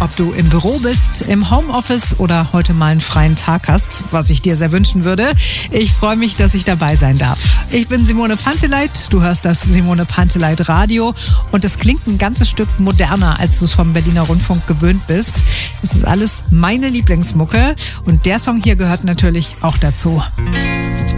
ob du im Büro bist, im Homeoffice oder heute mal einen freien Tag hast, was ich dir sehr wünschen würde. Ich freue mich, dass ich dabei sein darf. Ich bin Simone Panteleit, du hörst das Simone Panteleit Radio und es klingt ein ganzes Stück moderner, als du es vom Berliner Rundfunk gewöhnt bist. Es ist alles meine Lieblingsmucke und der Song hier gehört natürlich auch dazu.